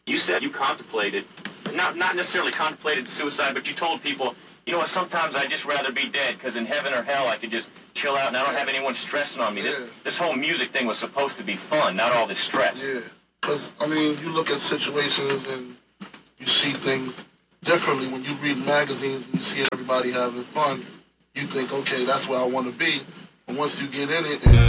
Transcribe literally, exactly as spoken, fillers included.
You said you contemplated, not not necessarily contemplated suicide, but you told people, you know what, sometimes I'd just rather be dead because in heaven or hell I could just chill out and I don't have anyone stressing on me. This Yeah. this whole music thing was supposed to be fun, not all this stress. Yeah, because, I mean, you look at situations and you see things differently. When you read magazines and you see everybody having fun, you think, okay, that's where I want to be. But once you get in it and